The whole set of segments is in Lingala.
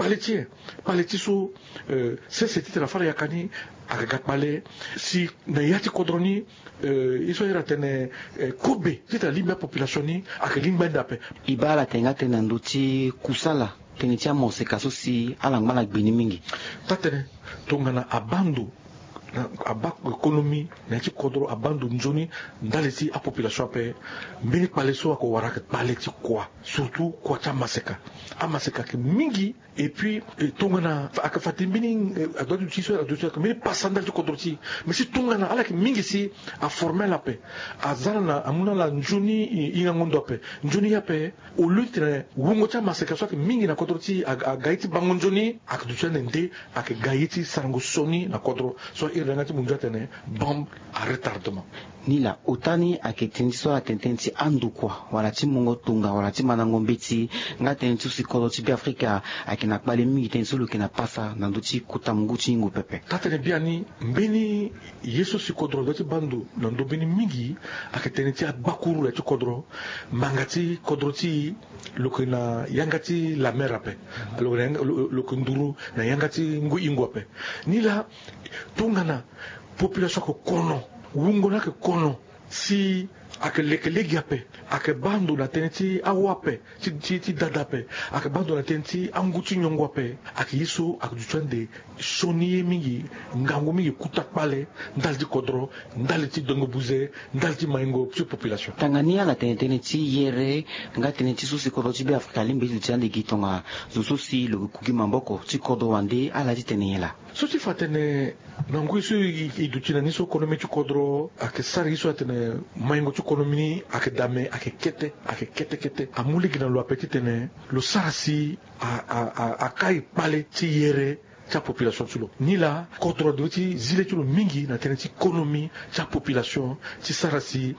paleti so c'est la fara yakani akagat pale si na yati kodroni iso era tene kobe tita limba population ni akalimba ndape ibala tenga tenanduti kusala tenitia moseka so si alangmala gbini mingi tatene tongana abandu aba économie na ci kodro abandu njoni ndaleti a population pe mbini paleso ko waraka paleti quoi surtout quoi ta maseka amaseka ke mingi et puis tongana aka fatimbini adodu ci so adodu ke mbini pasanda ci kodro ci mais si tongana ala ke mingi si a former la paix azana amuna la njoni inga ngondo pe njoni ya pe au lieu de wongo ta maseka so ke mingi na kodro ci a gaiti bangonjoni ak du nde ak gaiti sarango soni na kodro so irangati munjatene bombe à retardement nila otani aketindi so atententi andukwa wala ti mungo tunga wala ti manango mbeti ngatentu sikolo ti bi Afrika akina kpale mingi tenso lo kina pasa nanduti kuta munguti ingo pepe tatene biani mbeni yeso sikodro doti bandu nando beni mingi aketenti abakuru la ti kodro mangati kodro ti lokena yangati la merape lokenduru na yangati ngu ingo pe nila tungana population ko kono wungo na ke kono si ake lekelegi ape ake bando na teneti awape ti dadape ake bando na teneti anguti nyongo ape ake yiso ake duchande soni mingi ngango mingi kutakpale ndalti kodro ndalti dongo buze ndalti maingo ti population Tanzania la teneti yere nga teneti susi kodro ti bi Afrika limbe duchande gitonga zususi lo kuki mamboko ti kodro wande ala ti tenela so ti fatene nangu iso iduchina niso konomi ti kodro ake sari iso atene maingo ti konomini ake dame ake kete amuligi na lo apetite ne lo sarasi a kai pale ti yere ta population tulo ni la kodro do ti zile tulo mingi na tene ti konomi ta population ti sarasi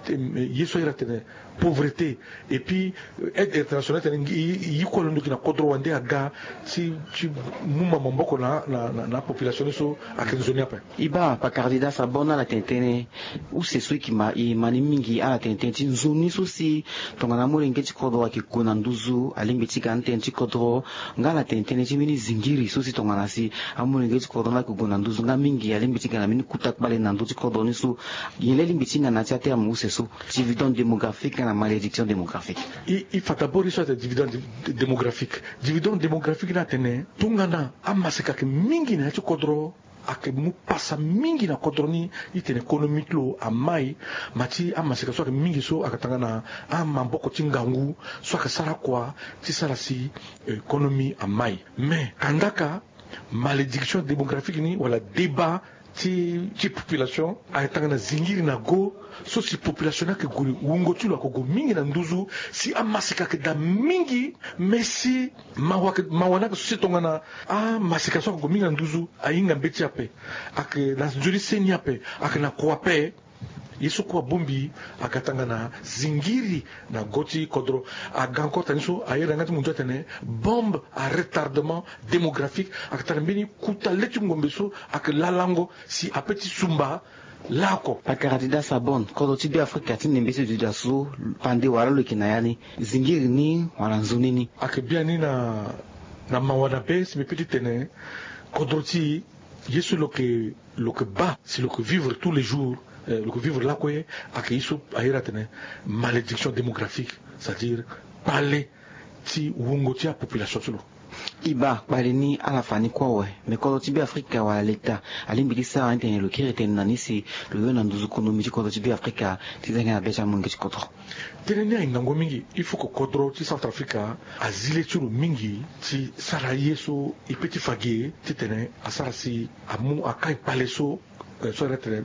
yeso ira tene pauvreté et puis aide internationale tene yi kolondo ki na kodro wande aga ti muma mamboko na population so akenzoni apa iba pa candidat sabona la tentene ou c'est celui qui mani mingi ala tentene ti nzoni so si tongana molenge ti kodro aki kona nduzu alimbe ti kante ti kodro nga la tentene ti mini zingiri so si tongana si amolenge ti kodro na kona nduzu nga mingi alimbe ti kana mini kutak bale na ndu ti kodro ni so yele limbe ti ngana ti terme ou c'est so dividende démographique na malédiction démographique il faut d'abord il soit dividende démographique na tene tungana amaseka ke mingi na ti kodro ake mu pasa mingi na kodroni itene économique lo amai mati amaseka so ake mingi so akatangana amamboko ti ngangu so ake sara kwa ti sara si économie amai mais kandaka malédiction démographique ni wala débat ti population ayatangana zingiri na go so si population na ke guri wungo ti lo ko mingi na nduzu si amasika ke da mingi mais si mawana ke so tongana masika so ko mingi na nduzu ayinga mbeti ape ake na njuri seni ape ake na kwa pe yesu kwa bombi akatangana zingiri na goti kodro aganko taniso ayera ngati munjo tene bombe à retardement démographique akatambini kuta leti ngombe so akelalango si apeti sumba lako pakaratida sabon kodo ti bi Afrika ti nembesi du daso pande wala lo kinayani zingiri ni wala nzuni ni akabiani na mawana pe si petit tene kodro ti yesu lo que ba si lo que vivre tous les jours le que vivre là quoi akiso ayera tene malédiction démographique c'est-à-dire parler ti wongo ti a population tulo iba baleni ala fani kwa we me kodo ti bi Afrika wala leta alimbili sa intene lo kire tene nanisi lo yona nduzu konomi ti kodo ti bi Afrika ti zenga na becha mungi ti kodro tene ni aingango mingi il faut que kodro ti South Africa azile tulo mingi ti sara yeso ipeti fage ti tene asara si amu akai pale so so être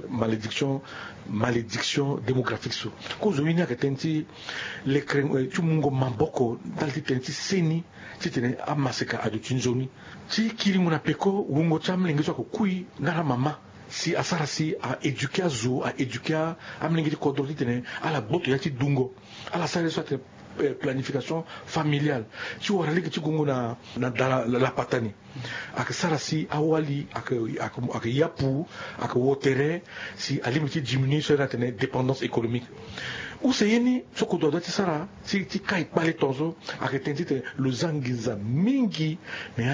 malédiction démographique so ko zo yini akatenti le tu mungo mamboko dalti tenti seni ti tene amaseka adu tinzoni ti kiri muna peko wungo chamlingi so ko kui ngara mama si asara si a éduquer zo a éduquer amlingi ti kodro ti tene ala boto ya ti dungo ala sare so te planification familiale ci wara legi ci gungu na la patani ak sarasi awali ak yapu ak wotere si alimiti diminuer sur la dépendance économique ou c'est yeni soko dodo ti sara si ti kai pale tonzo ak tentite lo zangiza mingi mais